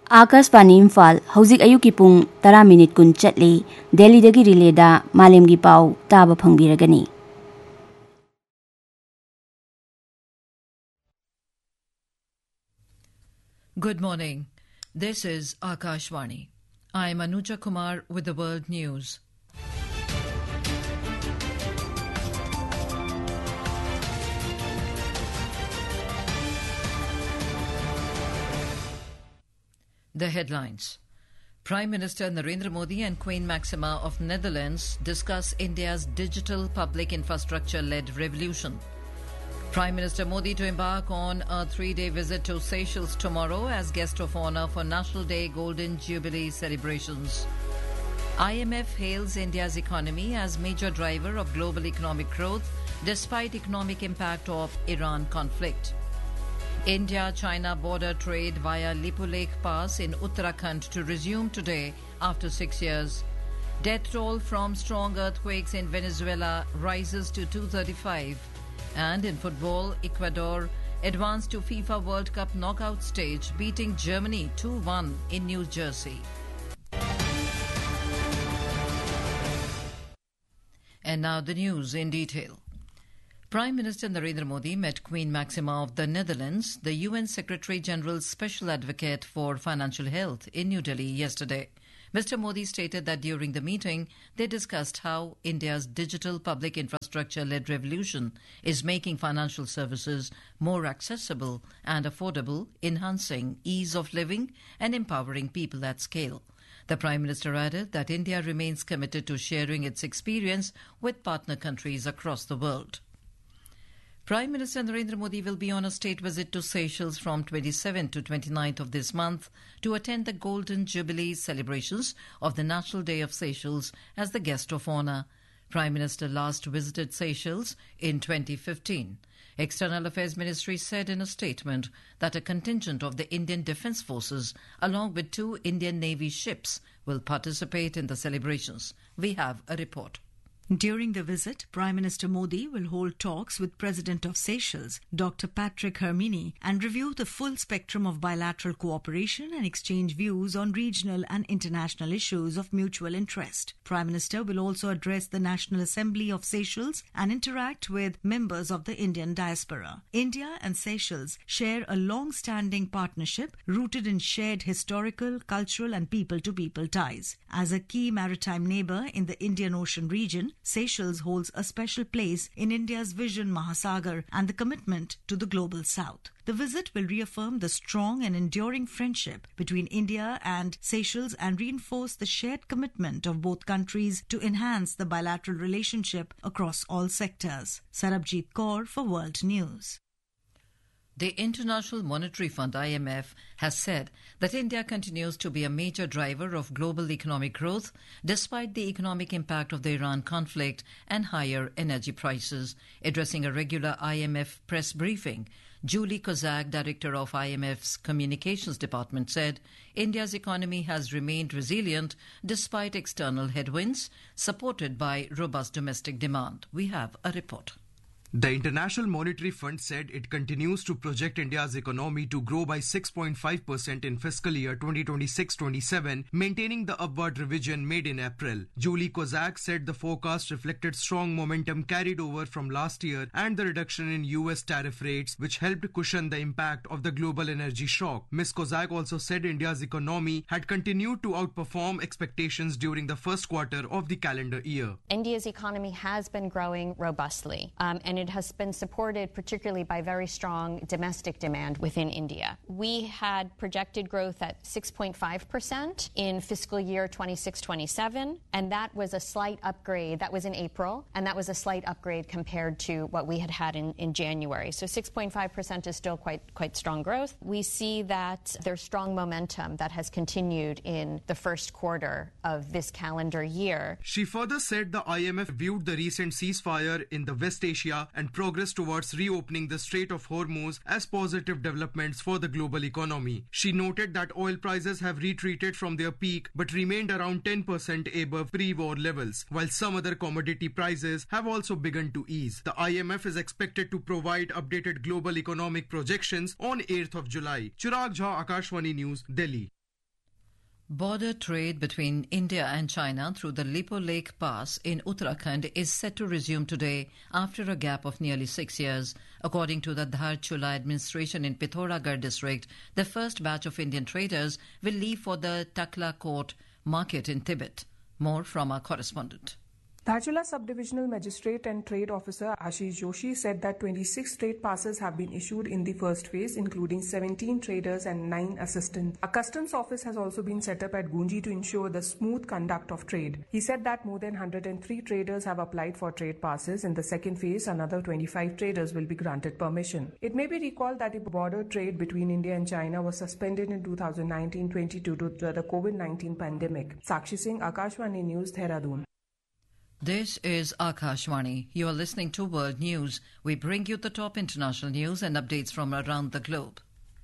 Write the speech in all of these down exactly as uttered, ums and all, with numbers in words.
Akashvani Imphal hꯧzik ayuki pung tara minute kun chatli Delhi dagi relay da malemgi pau taba phangbiragani. Good morning. This is Akashvani. I am Anuja Kumar with the world news. The headlines. Prime Minister Narendra Modi and Queen Maxima of Netherlands discuss India's digital public infrastructure-led revolution. Prime Minister Modi to embark on a three-day visit to Seychelles tomorrow as guest of honour for National Day Golden Jubilee celebrations. I M F hails India's economy as major driver of global economic growth despite economic impact of Iran conflict. India-China border trade via Lipu Lake Pass in Uttarakhand to resume today after six years. Death toll from strong earthquakes in Venezuela rises to two hundred thirty-five. And in football, Ecuador advanced to FIFA World Cup knockout stage, beating Germany two one in New Jersey. And now the news in detail. Prime Minister Narendra Modi met Queen Maxima of the Netherlands, the U N Secretary-General's Special Advocate for Financial Health, in New Delhi yesterday. Mister Modi stated that during the meeting, they discussed how India's digital public infrastructure-led revolution is making financial services more accessible and affordable, enhancing ease of living and empowering people at scale. The Prime Minister added that India remains committed to sharing its experience with partner countries across the world. Prime Minister Narendra Modi will be on a state visit to Seychelles from twenty-seventh to twenty-ninth of this month to attend the Golden Jubilee celebrations of the National Day of Seychelles as the guest of honour. Prime Minister last visited Seychelles in twenty fifteen. External Affairs Ministry said in a statement that a contingent of the Indian Defence Forces along with two Indian Navy ships will participate in the celebrations. We have a report. During the visit, Prime Minister Modi will hold talks with President of Seychelles, Doctor Patrick Hermine, and review the full spectrum of bilateral cooperation and exchange views on regional and international issues of mutual interest. Prime Minister will also address the National Assembly of Seychelles and interact with members of the Indian diaspora. India and Seychelles share a long-standing partnership rooted in shared historical, cultural and people-to-people ties. As a key maritime neighbour in the Indian Ocean region, Seychelles holds a special place in India's Vision Mahasagar and the commitment to the global south. The visit will reaffirm the strong and enduring friendship between India and Seychelles and reinforce the shared commitment of both countries to enhance the bilateral relationship across all sectors. Sarabjit Kaur for World News. The International Monetary Fund, I M F, has said that India continues to be a major driver of global economic growth despite the economic impact of the Iran conflict and higher energy prices. Addressing a regular I M F press briefing, Julie Kozak, director of I M F's Communications Department, said India's economy has remained resilient despite external headwinds, supported by robust domestic demand. We have a report. The International Monetary Fund said it continues to project India's economy to grow by six point five percent in fiscal year twenty twenty-six twenty-seven, maintaining the upward revision made in April. Julie Kozak said the forecast reflected strong momentum carried over from last year and the reduction in U S tariff rates, which helped cushion the impact of the global energy shock. Miz Kozak also said India's economy had continued to outperform expectations during the first quarter of the calendar year. India's economy has been growing robustly, um, and it It has been supported particularly by very strong domestic demand within India. We had projected growth at six point five percent in fiscal year twenty-six twenty-seven, and that was a slight upgrade. That was in April, and that was a slight upgrade compared to what we had had in, in January. So six point five percent is still quite, quite strong growth. We see that there's strong momentum that has continued in the first quarter of this calendar year. She further said the I M F viewed the recent ceasefire in the West Asia and progress towards reopening the Strait of Hormuz as positive developments for the global economy. She noted that oil prices have retreated from their peak but remained around ten percent above pre-war levels, while some other commodity prices have also begun to ease. The I M F is expected to provide updated global economic projections on eighth of July. Chirag Jha, Akashvani News, Delhi. Border trade between India and China through the Lipo Lake Pass in Uttarakhand is set to resume today after a gap of nearly six years. According to the Dhar-Chula administration in Pithoragarh district, the first batch of Indian traders will leave for the Taklakot market in Tibet. More from our correspondent. Dhar-Chula Subdivisional Magistrate and Trade Officer Ashish Joshi said that twenty-six trade passes have been issued in the first phase, including seventeen traders and nine assistants. A customs office has also been set up at Gunji to ensure the smooth conduct of trade. He said that more than one hundred three traders have applied for trade passes. In the second phase, another twenty-five traders will be granted permission. It may be recalled that the border trade between India and China was suspended in two thousand nineteen twenty due to the COVID nineteen pandemic. Sakshi Singh, Akashvani News, Dehradun. This is Akashvani. You are listening to World News. We bring you the top international news and updates from around the globe.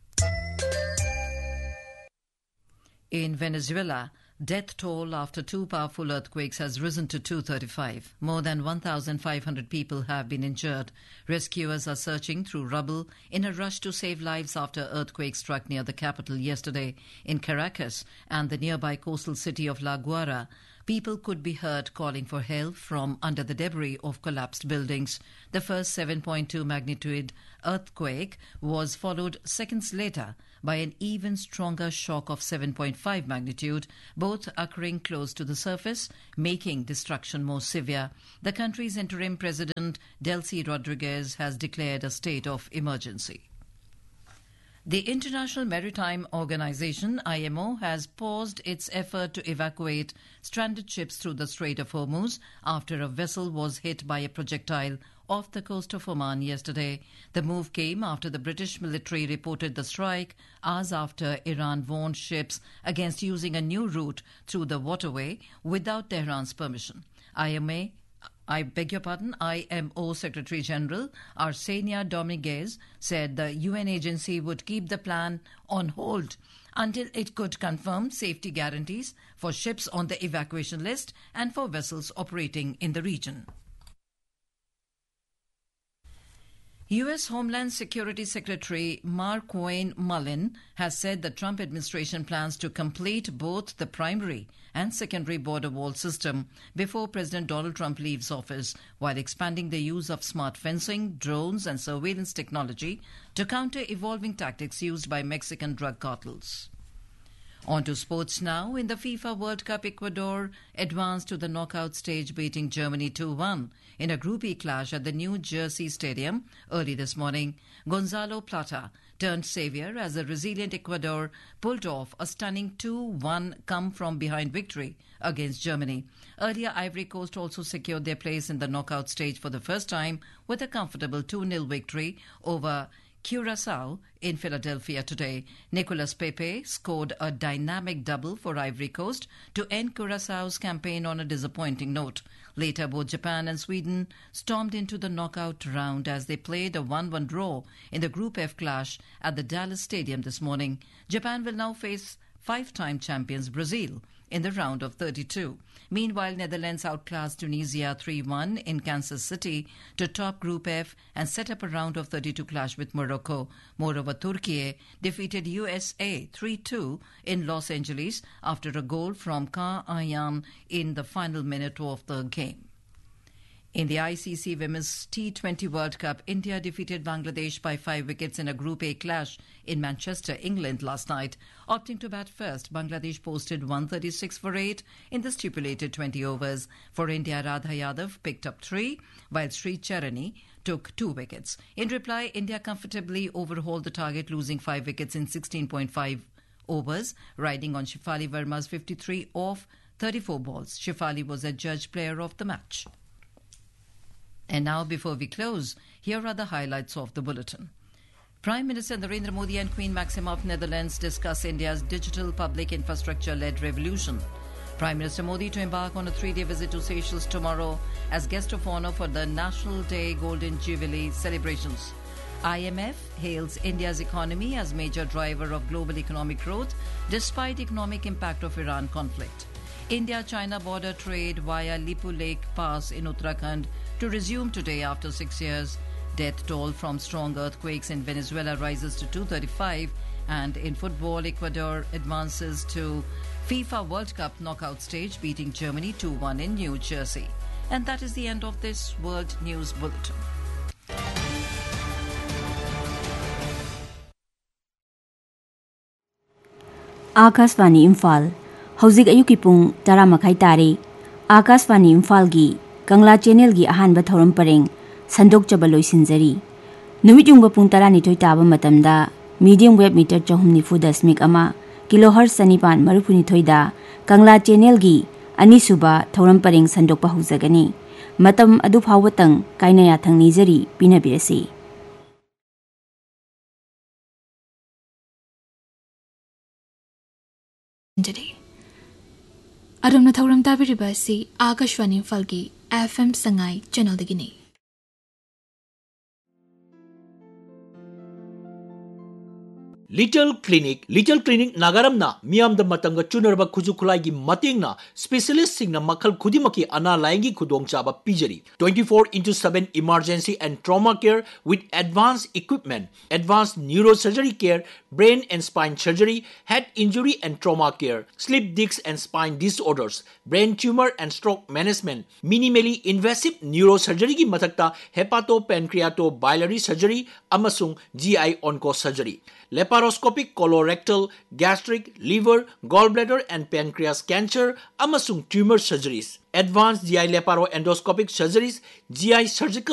In Venezuela, death toll after two powerful earthquakes has risen to two hundred thirty-five. More than one thousand five hundred people have been injured. Rescuers are searching through rubble in a rush to save lives after earthquakes struck near the capital yesterday. In Caracas and the nearby coastal city of La Guaira, people could be heard calling for help from under the debris of collapsed buildings. The first seven point two magnitude earthquake was followed seconds later by an even stronger shock of seven point five magnitude, both occurring close to the surface, making destruction more severe. The country's interim president, Delcy Rodriguez, has declared a state of emergency. The International Maritime Organization, I M O, has paused its effort to evacuate stranded ships through the Strait of Hormuz after a vessel was hit by a projectile off the coast of Oman yesterday. The move came after the British military reported the strike hours after Iran warned ships against using a new route through the waterway without Tehran's permission. I M A I beg your pardon, I M O Secretary General Arsenia Dominguez said the U N agency would keep the plan on hold until it could confirm safety guarantees for ships on the evacuation list and for vessels operating in the region. U S Homeland Security Secretary Markwayne Mullin has said the Trump administration plans to complete both the primary and secondary border wall system before President Donald Trump leaves office, while expanding the use of smart fencing, drones and surveillance technology to counter evolving tactics used by Mexican drug cartels. On to sports now. In the FIFA World Cup, Ecuador advanced to the knockout stage, beating Germany two one in a Group E clash at the New Jersey Stadium early this morning. Gonzalo Plata turned saviour as the resilient Ecuador pulled off a stunning two one come-from-behind victory against Germany. Earlier, Ivory Coast also secured their place in the knockout stage for the first time with a comfortable two nil victory over Curaçao in Philadelphia today. Nicolas Pepe scored a dynamic double for Ivory Coast to end Curaçao's campaign on a disappointing note. Later, both Japan and Sweden stormed into the knockout round as they played a one one draw in the Group F clash at the Dallas Stadium this morning. Japan will now face five-time champions Brazil in the round of thirty-two. Meanwhile, Netherlands outclassed Tunisia three one in Kansas City to top Group F and set up a round of thirty-two clash with Morocco. Moreover, Turkey defeated U S A three two in Los Angeles after a goal from Ka Ayan in the final minute of the game. In the I C C Women's T twenty World Cup, India defeated Bangladesh by five wickets in a Group A clash in Manchester, England last night. Opting to bat first, Bangladesh posted one thirty-six for eight in the stipulated twenty overs. For India, Radha Yadav picked up three, while Sri Charani took two wickets. In reply, India comfortably overhauled the target, losing five wickets in sixteen point five overs, riding on Shefali Verma's fifty-three off thirty-four balls. Shefali was adjudged player of the match. And now, before we close, here are the highlights of the bulletin. Prime Minister Narendra Modi and Queen Maxima of Netherlands discuss India's digital public infrastructure-led revolution. Prime Minister Modi to embark on a three-day visit to Seychelles tomorrow as guest of honour for the National Day Golden Jubilee celebrations. I M F hails India's economy as major driver of global economic growth despite economic impact of Iran conflict. India-China border trade via Lipo Lake Pass in Uttarakhand to resume today after six years. Death toll from strong earthquakes in Venezuela rises to two hundred thirty-five. And in football, Ecuador advances to FIFA World Cup knockout stage beating Germany two one in New Jersey. And that is the end of this World News Bulletin. Akashvani Imphal Hauzik ayuki pung tara makai tare Akashvani Imphal gi Kangla channel gi ahanba thoram pareng sandok chaba loisinjari numit yungba pung tara ni thoi taba matamda medium wave meter chahum nifu dasmik ama kilohertz sanipan marufuni thoi da Kangla channel gi ani suba thoram pareng sandok pa huzagani matam adu phawatang kaina ya thang nijari pinabirasi Adamna thauram tabiriba si Akashvani Imphal F M Sangai channel dagini. Little Clinic, Little Clinic Nagaramna, Miam the Matanga Chunarba Kuzukulagi Matingna, specialist Singna Makal Kudimaki Ana Langi Kudong Chaba Pijari, twenty-four into seven emergency and trauma care with advanced equipment, advanced neurosurgery care, brain and spine surgery, head injury and trauma care, sleep disc and spine disorders, brain tumor and stroke management, minimally invasive neurosurgery ki matakta hepatopancreatobiliary surgery, amasung G I onco surgery. Laparoscopic colorectal, gastric, liver, gallbladder and pancreas cancer, amasung tumor surgeries. Advanced G I laparoendoscopic surgeries, G I surgical